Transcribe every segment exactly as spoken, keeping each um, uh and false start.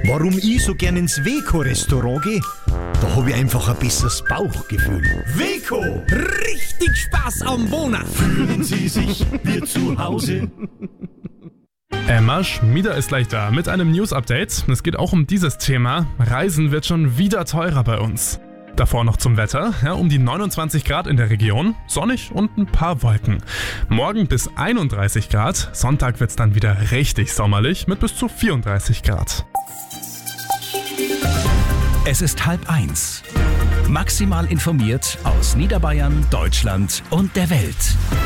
Warum ich so gern ins Weco-Restaurant gehe? Da habe ich einfach ein besseres Bauchgefühl. Weco! Richtig Spaß am Wohnen! Fühlen Sie sich wie zu Hause? Emma Schmieder ist gleich da mit einem News-Update. Es geht auch um dieses Thema. Reisen wird schon wieder teurer bei uns. Davor noch zum Wetter. Ja, um die neunundzwanzig Grad in der Region, sonnig und ein paar Wolken. Morgen bis einunddreißig Grad, Sonntag wird's dann wieder richtig sommerlich mit bis zu vierunddreißig Grad. Es ist halb eins. Maximal informiert aus Niederbayern, Deutschland und der Welt.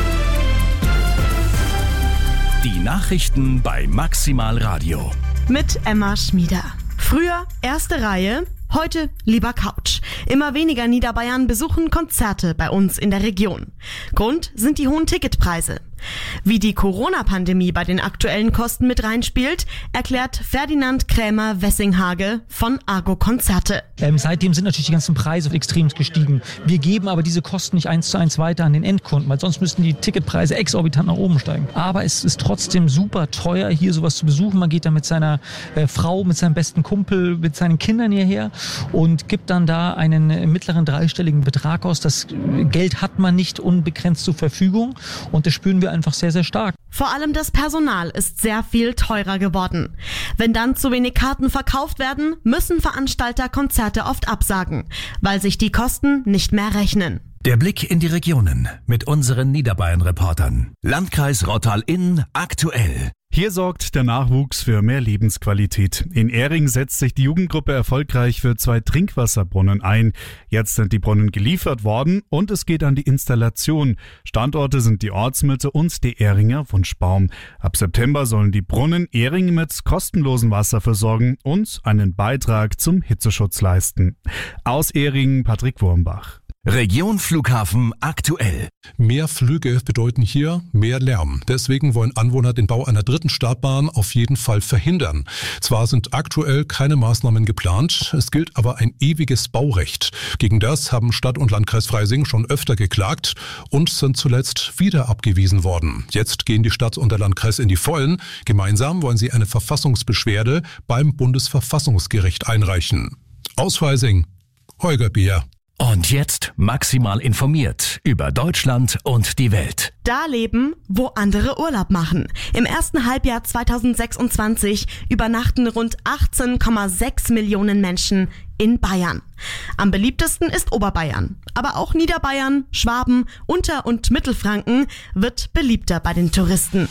Die Nachrichten bei Maximal Radio. Mit Emma Schmieder. Früher erste Reihe, heute lieber Couch. Immer weniger Niederbayern besuchen Konzerte bei uns in der Region. Grund sind die hohen Ticketpreise. Wie die Corona-Pandemie bei den aktuellen Kosten mit reinspielt, erklärt Ferdinand Krämer-Wessinghage von Argo Konzerte. Ähm, seitdem sind natürlich die ganzen Preise extrem gestiegen. Wir geben aber diese Kosten nicht eins zu eins weiter an den Endkunden, weil sonst müssten die Ticketpreise exorbitant nach oben steigen. Aber es ist trotzdem super teuer, hier sowas zu besuchen. Man geht dann mit seiner äh, Frau, mit seinem besten Kumpel, mit seinen Kindern hierher und gibt dann da einen äh, mittleren dreistelligen Betrag aus. Das Geld hat man nicht unbegrenzt zur Verfügung und das spüren wir einfach sehr, sehr stark. Vor allem das Personal ist sehr viel teurer geworden. Wenn dann zu wenig Karten verkauft werden, müssen Veranstalter Konzerte oft absagen, weil sich die Kosten nicht mehr rechnen. Der Blick in die Regionen mit unseren Niederbayern-Reportern. Landkreis Rottal-Inn aktuell. Hier sorgt der Nachwuchs für mehr Lebensqualität. In Ähring setzt sich die Jugendgruppe erfolgreich für zwei Trinkwasserbrunnen ein. Jetzt sind die Brunnen geliefert worden und es geht an die Installation. Standorte sind die Ortsmitte und die Ähringer Wunschbaum. Ab September sollen die Brunnen Ähring mit kostenlosem Wasser versorgen und einen Beitrag zum Hitzeschutz leisten. Aus Ähring Patrick Wurmbach. Region Flughafen aktuell. Mehr Flüge bedeuten hier mehr Lärm. Deswegen wollen Anwohner den Bau einer dritten Startbahn auf jeden Fall verhindern. Zwar sind aktuell keine Maßnahmen geplant, es gilt aber ein ewiges Baurecht. Gegen das haben Stadt und Landkreis Freising schon öfter geklagt und sind zuletzt wieder abgewiesen worden. Jetzt gehen die Stadt und der Landkreis in die Vollen. Gemeinsam wollen sie eine Verfassungsbeschwerde beim Bundesverfassungsgericht einreichen. Aus Freising, Holger Bier. Und jetzt maximal informiert über Deutschland und die Welt. Da leben, wo andere Urlaub machen. Im ersten Halbjahr zweitausendsechsundzwanzig übernachten rund achtzehn Komma sechs Millionen Menschen in Bayern. Am beliebtesten ist Oberbayern. Aber auch Niederbayern, Schwaben, Unter- und Mittelfranken wird beliebter bei den Touristen.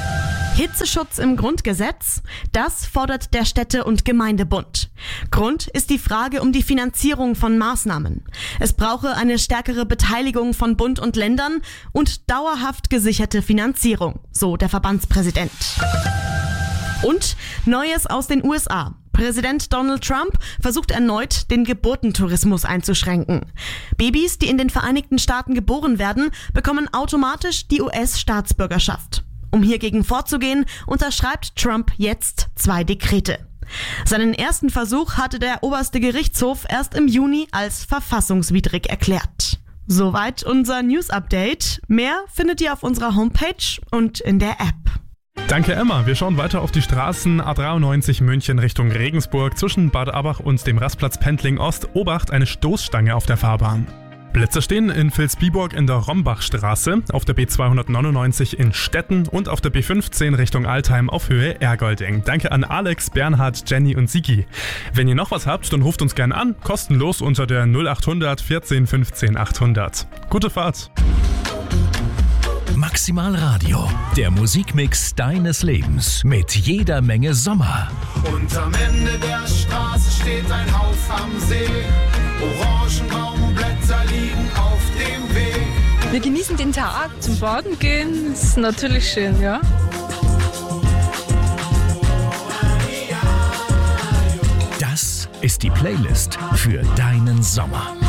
Hitzeschutz im Grundgesetz? Das fordert der Städte- und Gemeindebund. Grund ist die Frage um die Finanzierung von Maßnahmen. Es brauche eine stärkere Beteiligung von Bund und Ländern und dauerhaft gesicherte Finanzierung, so der Verbandspräsident. Und Neues aus den U S A. Präsident Donald Trump versucht erneut, den Geburtentourismus einzuschränken. Babys, die in den Vereinigten Staaten geboren werden, bekommen automatisch die U S-Staatsbürgerschaft. Um hiergegen vorzugehen, unterschreibt Trump jetzt zwei Dekrete. Seinen ersten Versuch hatte der oberste Gerichtshof erst im Juni als verfassungswidrig erklärt. Soweit unser News-Update. Mehr findet ihr auf unserer Homepage und in der App. Danke Emma. Wir schauen weiter auf die Straßen A dreiundneunzig München Richtung Regensburg zwischen Bad Abbach und dem Rastplatz Pendling Ost. Obacht, eine Stoßstange auf der Fahrbahn. Blitze stehen in Vilsbiburg in der Rombachstraße, auf der B zweihundertneunundneunzig in Stetten und auf der B fünfzehn Richtung Altheim auf Höhe Ergolding. Danke an Alex, Bernhard, Jenny und Sigi. Wenn ihr noch was habt, dann ruft uns gerne an, kostenlos unter der null achthundert vierzehn fünfzehn achthundert. Gute Fahrt! Maximal Radio, der Musikmix deines Lebens mit jeder Menge Sommer. Und am Ende der Straße steht ein Haus am See. Orangenbaumblätter liegen auf dem Weg. Wir genießen den Tag, zum Baden gehen, ist natürlich schön, ja. Das ist die Playlist für deinen Sommer.